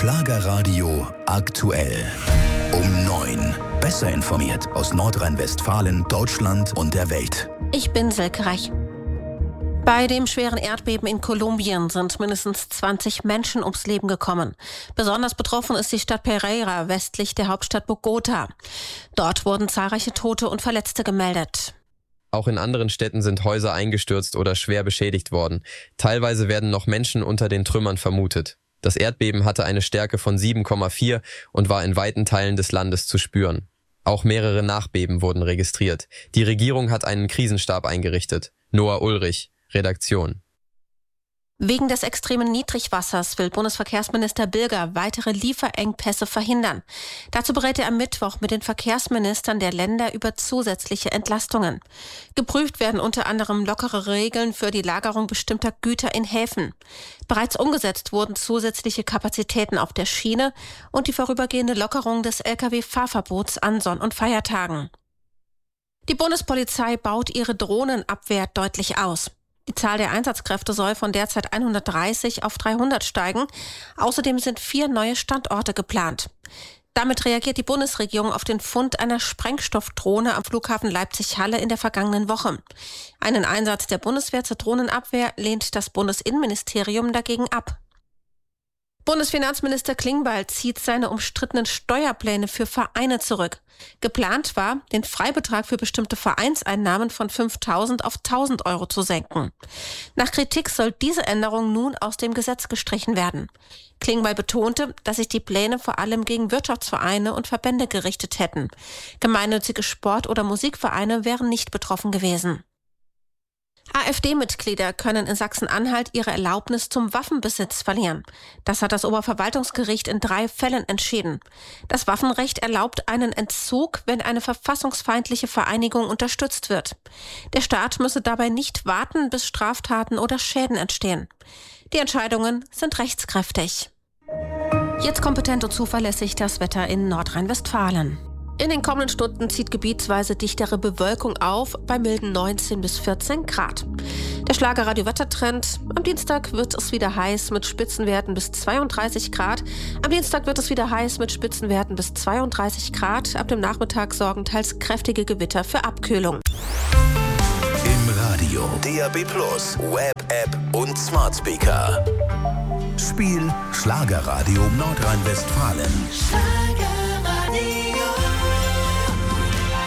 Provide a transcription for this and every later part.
Schlagerradio aktuell. Um 9. Besser informiert aus Nordrhein-Westfalen, Deutschland und der Welt. Ich bin Silke Reich. Bei dem schweren Erdbeben in Kolumbien sind mindestens 20 Menschen ums Leben gekommen. Besonders betroffen ist die Stadt Pereira, westlich der Hauptstadt Bogota. Dort wurden zahlreiche Tote und Verletzte gemeldet. Auch in anderen Städten sind Häuser eingestürzt oder schwer beschädigt worden. Teilweise werden noch Menschen unter den Trümmern vermutet. Das Erdbeben hatte eine Stärke von 7,4 und war in weiten Teilen des Landes zu spüren. Auch mehrere Nachbeben wurden registriert. Die Regierung hat einen Krisenstab eingerichtet. Noah Ulrich, Redaktion. Wegen des extremen Niedrigwassers will Bundesverkehrsminister Bilger weitere Lieferengpässe verhindern. Dazu berät er am Mittwoch mit den Verkehrsministern der Länder über zusätzliche Entlastungen. Geprüft werden unter anderem lockere Regeln für die Lagerung bestimmter Güter in Häfen. Bereits umgesetzt wurden zusätzliche Kapazitäten auf der Schiene und die vorübergehende Lockerung des Lkw-Fahrverbots an Sonn- und Feiertagen. Die Bundespolizei baut ihre Drohnenabwehr deutlich aus. Die Zahl der Einsatzkräfte soll von derzeit 130 auf 300 steigen. Außerdem sind 4 neue Standorte geplant. Damit reagiert die Bundesregierung auf den Fund einer Sprengstoffdrohne am Flughafen Leipzig-Halle in der vergangenen Woche. Einen Einsatz der Bundeswehr zur Drohnenabwehr lehnt das Bundesinnenministerium dagegen ab. Bundesfinanzminister Klingbeil zieht seine umstrittenen Steuerpläne für Vereine zurück. Geplant war, den Freibetrag für bestimmte Vereinseinnahmen von 5.000 auf 1.000 Euro zu senken. Nach Kritik soll diese Änderung nun aus dem Gesetz gestrichen werden. Klingbeil betonte, dass sich die Pläne vor allem gegen Wirtschaftsvereine und Verbände gerichtet hätten. Gemeinnützige Sport- oder Musikvereine wären nicht betroffen gewesen. AfD-Mitglieder können in Sachsen-Anhalt ihre Erlaubnis zum Waffenbesitz verlieren. Das hat das Oberverwaltungsgericht in 3 Fällen entschieden. Das Waffenrecht erlaubt einen Entzug, wenn eine verfassungsfeindliche Vereinigung unterstützt wird. Der Staat müsse dabei nicht warten, bis Straftaten oder Schäden entstehen. Die Entscheidungen sind rechtskräftig. Jetzt kompetent und zuverlässig das Wetter in Nordrhein-Westfalen. In den kommenden Stunden zieht gebietsweise dichtere Bewölkung auf, bei milden 19 bis 14 Grad. Der Schlagerradio-Wettertrend: am Dienstag wird es wieder heiß mit Spitzenwerten bis 32 Grad. Am Dienstag wird es wieder heiß mit Spitzenwerten bis 32 Grad. Ab dem Nachmittag sorgen teils kräftige Gewitter für Abkühlung. Im Radio, DAB+, Web-App und Smart Speaker. Spiel Schlagerradio Nordrhein-Westfalen.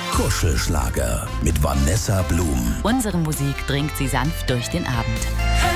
Kuschelschlager mit Vanessa Blum. Unsere Musik dringt sie sanft durch den Abend.